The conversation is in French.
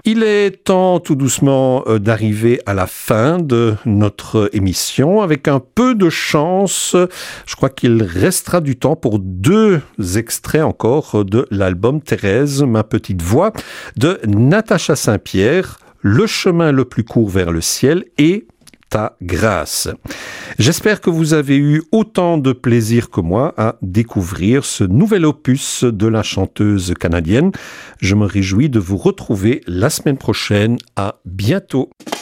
Il est temps tout doucement d'arriver à la fin de notre émission. Avec un peu de chance, je crois qu'il restera du temps pour 2 extraits encore de l'album Thérèse, ma petite voix, de Natacha Saint-Pierre, Le chemin le plus court vers le ciel et Ta grâce. J'espère que vous avez eu autant de plaisir que moi à découvrir ce nouvel opus de la chanteuse canadienne. Je me réjouis de vous retrouver la semaine prochaine. À bientôt.